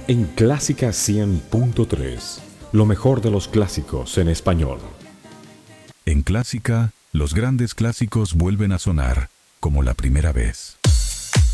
en Clásica 100.3, lo mejor de los clásicos en español. En Clásica, los grandes clásicos vuelven a sonar como la primera vez.